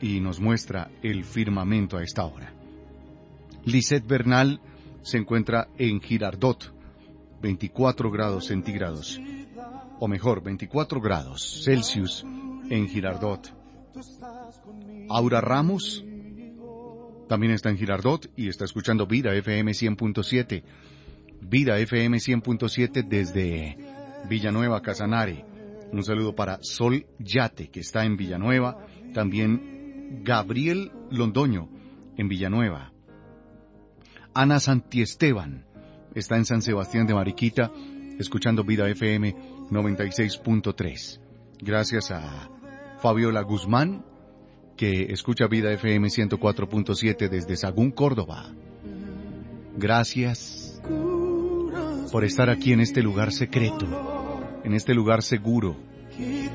y nos muestra el firmamento a esta hora. Lisette Bernal se encuentra en Girardot, 24 grados centígrados, o mejor, 24 grados Celsius en Girardot. Aura Ramos también está en Girardot y está escuchando Vida FM 100.7. Vida FM 100.7 desde Villanueva, Casanare. Un saludo para Sol Yate, que está en Villanueva. También Gabriel Londoño, en Villanueva. Ana Santiesteban está en San Sebastián de Mariquita, escuchando Vida FM 96.3. Gracias a Fabiola Guzmán, que escucha Vida FM 104.7 desde Sagún, Córdoba. Gracias por estar aquí en este lugar secreto, en este lugar seguro,